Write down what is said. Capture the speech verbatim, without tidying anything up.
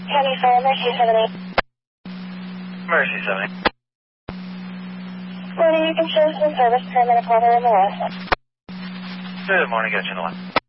County Fire, Mercy seventy. Mercy seventy. Morning, you can show some service, paramedic level in the west. Good morning, got you in the west.